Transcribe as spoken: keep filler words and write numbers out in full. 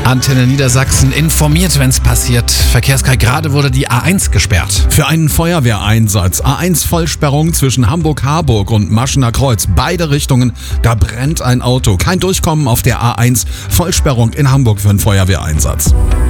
Antenne Niedersachsen informiert, wenn es passiert. Verkehrskreis, gerade wurde die A eins gesperrt. Für einen Feuerwehreinsatz. A eins Vollsperrung zwischen Hamburg-Harburg und Maschener Kreuz. Beide Richtungen, da brennt ein Auto. Kein Durchkommen auf der A eins. Vollsperrung in Hamburg für einen Feuerwehreinsatz.